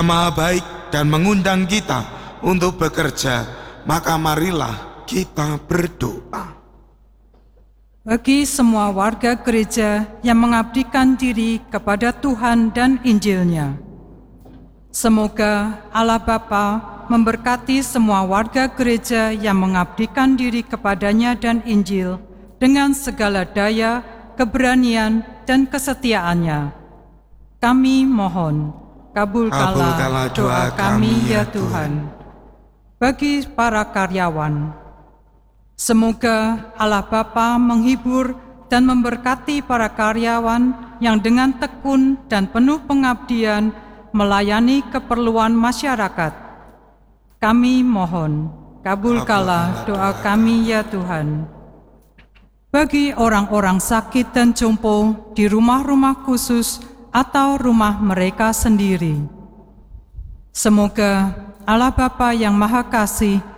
Maha baik dan mengundang kita untuk bekerja, maka marilah kita berdoa. Bagi semua warga gereja yang mengabdikan diri kepada Tuhan dan Injil-Nya, semoga Allah Bapa memberkati semua warga gereja yang mengabdikan diri kepadanya dan Injil dengan segala daya, keberanian, dan kesetiaannya. Kami mohon, kabulkanlah doa kami ya Tuhan. Bagi para karyawan, semoga Allah Bapa menghibur dan memberkati para karyawan yang dengan tekun dan penuh pengabdian melayani keperluan masyarakat. Kami mohon, kabulkanlah doa kami ya Tuhan. Bagi orang-orang sakit dan jompo di rumah-rumah khusus atau rumah mereka sendiri, semoga Allah Bapa yang Maha Kasih